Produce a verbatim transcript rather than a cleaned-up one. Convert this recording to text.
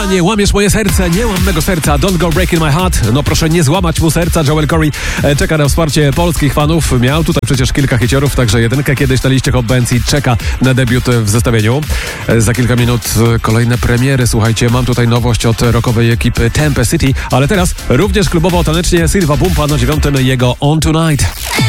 nie łamiesz moje serce, nie łam mego serca, don't go breaking my heart. No proszę nie złamać mu serca. Joel Corey czeka na wsparcie polskich fanów. Miał tutaj przecież kilka hiciorów, także jedynkę kiedyś na liście Hot Bands i czeka na debiut w zestawieniu. Za kilka minut kolejne premiery. Słuchajcie, mam tutaj nowość od rockowej ekipy Tempe City, ale teraz również klubowo tanecznie Silva Bumpa na dziewiątym jego On Tonight.